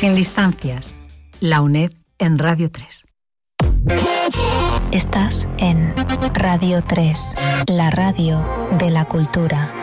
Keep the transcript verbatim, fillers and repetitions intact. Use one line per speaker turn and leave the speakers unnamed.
Sin distancias. La UNED en Radio tres.
Estás en Radio tres, la radio de la cultura.